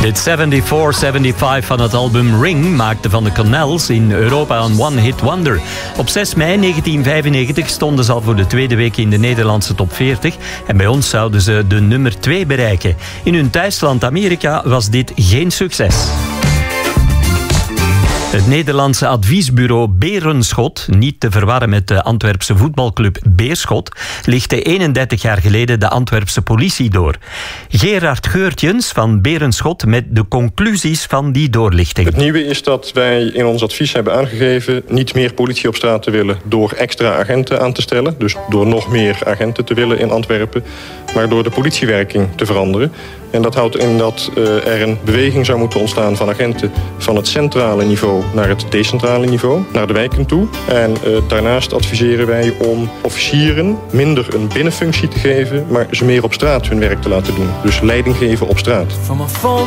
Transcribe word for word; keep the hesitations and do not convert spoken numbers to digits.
Dit vijfenzeventig vijfenzeventig van het album Ring maakte van de Connells in Europa een one-hit wonder. Op zes mei negentien vijfennegentig stonden ze al voor de tweede week in de Nederlandse top veertig en bij ons zouden ze de nummer twee bereiken. In hun thuisland Amerika was dit geen succes. Het Nederlandse adviesbureau Berenschot, niet te verwarren met de Antwerpse voetbalclub Beerschot, lichtte eenendertig jaar geleden de Antwerpse politie door. Gerard Geurtjens van Berenschot met de conclusies van die doorlichting. Het nieuwe is dat wij in ons advies hebben aangegeven niet meer politie op straat te willen door extra agenten aan te stellen, dus door nog meer agenten te willen in Antwerpen, maar door de politiewerking te veranderen. En dat houdt in dat uh, er een beweging zou moeten ontstaan van agenten van het centrale niveau naar het decentrale niveau, naar de wijken toe. En uh, daarnaast adviseren wij om officieren minder een binnenfunctie te geven, maar ze meer op straat hun werk te laten doen. Dus leiding geven op straat.